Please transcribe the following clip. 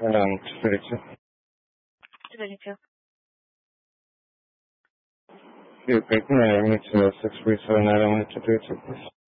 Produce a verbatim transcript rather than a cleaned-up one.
Um, thirty-two. thirty-two. Yeah, great. No, I need to six three seven nine. I want to do it, please.